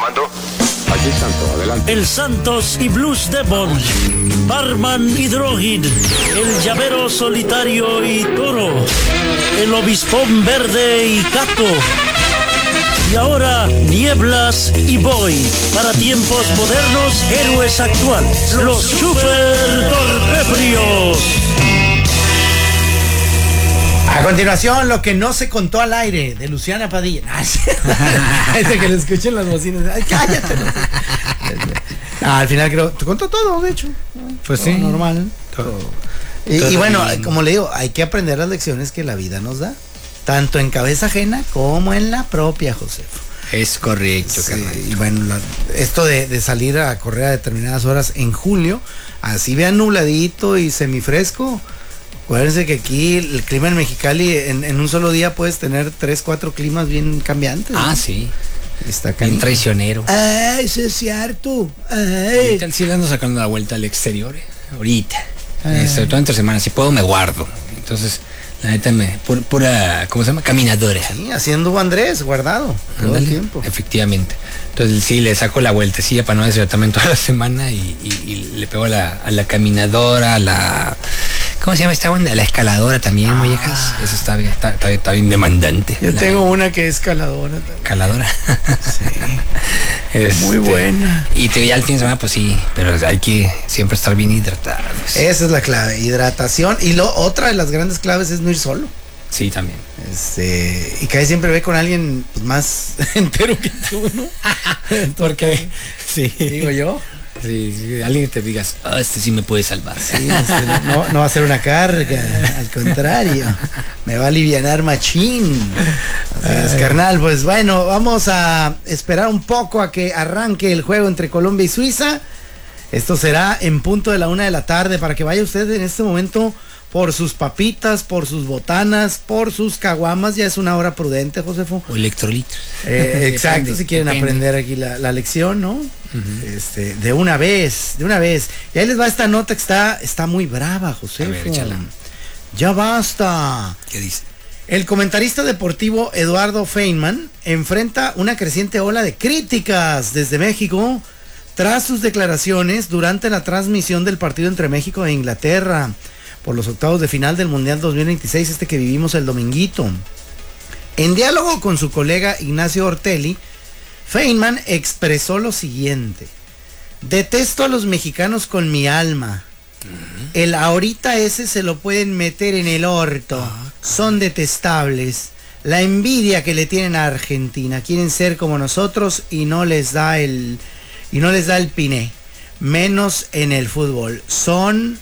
¿Comando? Aquí Santo, adelante. El Santos y Blues Demon, Barman y Drogin, el Llavero Solitario y Toro, el Obispón Verde y Caco. Y ahora, Nieblas y Boy. Para tiempos modernos, héroes actuales, los Super Torpebrios. A continuación, lo que no se contó al aire, de Luciana Padilla. Ese que le escuchen las bocinas. Ay, cállate. Al final creo, te contó todo, de hecho. Pues todo sí. normal. Todo. Y bueno, como le digo, hay que aprender las lecciones que la vida nos da. Tanto en cabeza ajena como en la propia, Josefo. Es correcto, Sí, y bueno, esto de salir a correr a determinadas horas en julio, así vean nubladito y semifresco. Acuérdense que aquí el clima en Mexicali en un solo día puedes tener 3, 4 climas bien cambiantes. Ah, ¿no? sí. Está Bien canijo. traicionero. Ay, eso es cierto. Ay. Ahorita sí le ando sacando la vuelta al exterior, ahorita. Sobre todo entre semanas, si puedo me guardo. Entonces, la neta pura, ¿cómo se llama? Caminadora. Sí, haciendo Andrés, guardado todo Ándale, el tiempo. Efectivamente. Entonces sí, le saco la vueltecilla para no deshidratarme toda la semana y le pego a la caminadora, a la... ¿Cómo se llama esta onda? La escaladora también, mollejas. Eso está bien, está bien demandante. Yo tengo una que es escaladora también. Escaladora. Sí. Muy buena. Y ya el fin de semana, pues sí, pero hay que siempre estar bien hidratados. Esa es la clave, hidratación. Y otra de las grandes claves es no ir solo. Sí, también. Y que siempre ve con alguien pues, más entero que tú, ¿no? Porque, sí. Digo yo. Sí, alguien que te digas, este sí me puede salvar. Sí, no va a ser una carga, al contrario, me va a alivianar machín. Así es, carnal, pues bueno, vamos a esperar un poco a que arranque el juego entre Colombia y Suiza. Esto será en punto de la 1 de la tarde para que vaya usted en este momento por sus papitas, por sus botanas, por sus caguamas. Ya es una hora prudente, Josefo. O electrolitos. Exacto, Depende, si quieren aprender aquí la lección, ¿no? De una vez. Y ahí les va esta nota que está muy brava, Josefo. A ver, échala. Ya basta. ¿Qué dice? El comentarista deportivo Eduardo Feynman enfrenta una creciente ola de críticas desde México tras sus declaraciones durante la transmisión del partido entre México e Inglaterra por los octavos de final del Mundial 2026, que vivimos el dominguito. En diálogo con su colega Ignacio Ortelli, Feynman expresó lo siguiente: detesto a los mexicanos con mi alma. El ahorita ese se lo pueden meter en el orto. Son detestables. La envidia que le tienen a Argentina. Quieren ser como nosotros y no les da el piné. Menos en el fútbol. Son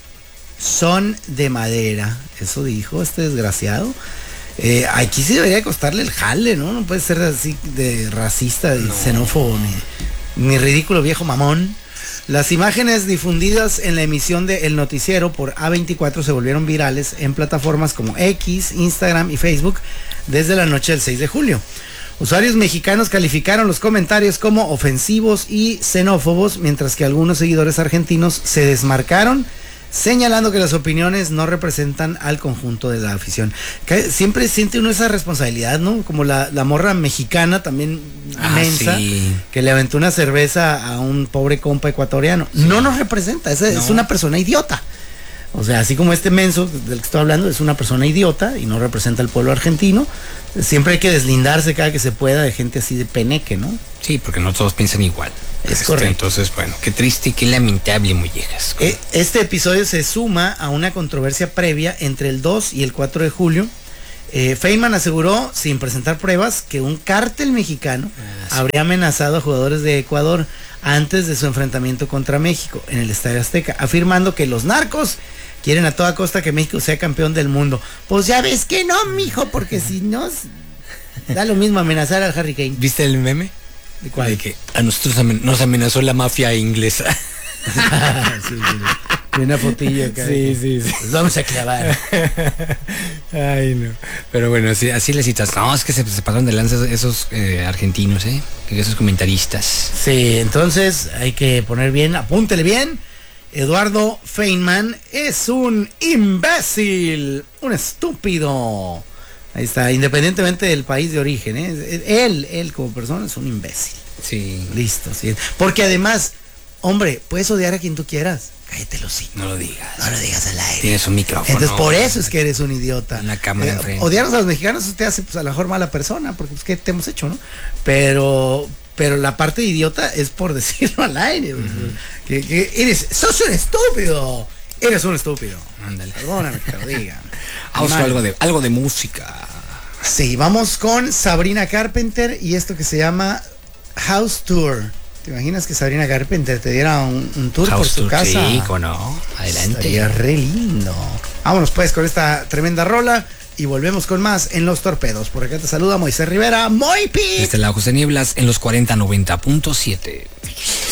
de madera. Eso dijo este desgraciado. Aquí sí debería costarle el jale, ¿no? No puede ser así de racista, de xenófobo, ni ridículo viejo mamón. Las imágenes difundidas en la emisión de El Noticiero por A24 se volvieron virales en plataformas como X, Instagram y Facebook desde la noche del 6 de julio. Usuarios mexicanos calificaron los comentarios como ofensivos y xenófobos, mientras que algunos seguidores argentinos se desmarcaron, señalando que las opiniones no representan al conjunto de la afición. Siempre siente uno esa responsabilidad, ¿no? Como la morra mexicana también mensa, sí, que le aventó una cerveza a un pobre compa ecuatoriano. Sí. No nos representa, es una persona idiota. O sea, así como este menso del que estoy hablando es una persona idiota y no representa al pueblo argentino, siempre hay que deslindarse cada que se pueda de gente así de peneque, ¿no? Sí, porque no todos piensan igual. Es correcto. Entonces, bueno, qué triste y qué lamentable, mollejas. Este episodio se suma a una controversia previa entre el 2 y el 4 de julio. Feynman aseguró, sin presentar pruebas, que un cártel mexicano habría amenazado a jugadores de Ecuador antes de su enfrentamiento contra México en el Estadio Azteca, afirmando que los narcos quieren a toda costa que México sea campeón del mundo. Pues ya ves que no, mijo, porque si no, da lo mismo amenazar al Harry Kane. ¿Viste el meme? ¿De cuál? De que a nosotros nos amenazó la mafia inglesa. Sí. Y una fotillo acá. Sí. Pues vamos a clavar. Ay, no. Pero bueno, así le citas. No, es que se pasaron de lanza esos argentinos, esos comentaristas. Sí, entonces hay que poner bien, apúntele bien. Eduardo Feynman es un imbécil, un estúpido. Ahí está, independientemente del país de origen, ¿eh? Él como persona es un imbécil. Sí. Listo, sí. Porque además, hombre, puedes odiar a quien tú quieras. Cállate los hocico. No lo digas. No lo digas al aire. Tienes un micrófono. Entonces, por eso es que eres un idiota. Una cámara enfrente. Odiarnos a los mexicanos te hace, pues, a lo mejor mala persona, porque, pues, ¿qué te hemos hecho, no? Pero la parte de idiota es por decirlo al aire. Que sos un estúpido. Eres un estúpido. Ándale. Perdóname que te lo diga. Vamos con algo de música. Sí, vamos con Sabrina Carpenter y esto que se llama House Tour. ¿Te imaginas que Sabrina Carpenter te diera un tour House por su tour, casa? sí, no. Adelante. Estaría re lindo. Vámonos pues con esta tremenda rola y volvemos con más en Los Torpedos. Por acá te saluda Moisés Rivera. ¡Muy pi! Este lado José Nieblas en los 4090.7.